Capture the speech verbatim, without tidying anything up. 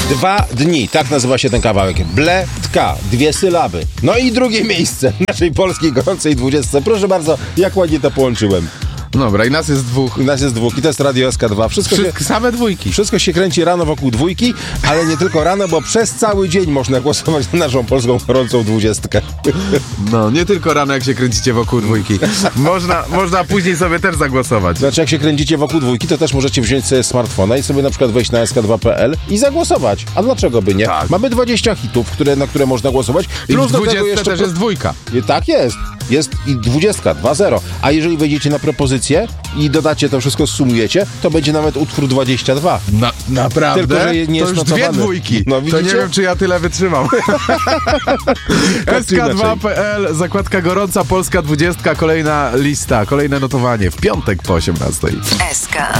Dwa dni, tak nazywa się ten kawałek. Ble-tka, dwie sylaby. No i drugie miejsce w naszej polskiej gorącej dwudziestce. Proszę bardzo, jak ładnie to połączyłem. Dobra, i nas jest dwóch. I nas jest dwóch i to jest Radio S K dwa. Wszystko, Wszystko, się, same dwójki. wszystko się kręci rano wokół dwójki, ale nie tylko rano, bo przez cały dzień można głosować na naszą polską gorącą dwudziestkę. No, nie tylko rano, jak się kręcicie wokół dwójki. Można, można później sobie też zagłosować. Znaczy, jak się kręcicie wokół dwójki, to też możecie wziąć sobie smartfona i sobie na przykład wejść na S K dwa kropka P L i zagłosować. A dlaczego by nie? Tak. Mamy dwadzieścia hitów, które, na które można głosować. I w Plus do tego dwudziestce jeszcze... też jest dwójka. I tak jest. Jest i dwudziestka, dwa zero. A jeżeli wejdziecie na propozycję i dodacie to wszystko, sumujecie, to będzie nawet utwór dwadzieścia dwa. Na, naprawdę? Tylko, że nie to jest już notowany. dwie dwójki. No, to widzicie? nie wiem, czy ja tyle wytrzymam. S K dwa kropka P L, zakładka gorąca, polska dwudziestka, kolejna lista, kolejne notowanie w piątek po osiemnastej. S K.